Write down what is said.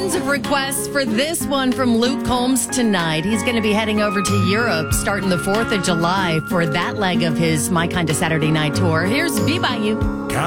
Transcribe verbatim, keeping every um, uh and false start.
tons of requests for this one from Luke Combs tonight. He's going to be heading over to Europe starting the fourth of July for that leg of his My Kind of Saturday Night tour. Here's Be By You.